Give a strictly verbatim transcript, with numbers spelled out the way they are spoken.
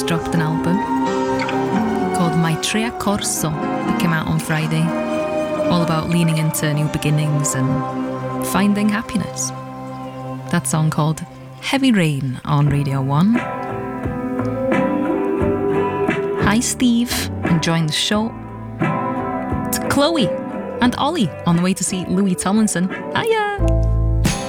just dropped an album called Maitreya Corso that came out on Friday, all about leaning into new beginnings and finding happiness. That song called Heavy Rain on Radio one. Hi Steve, enjoying the show. To Chloe and Ollie on the way to see Louis Tomlinson. Hiya!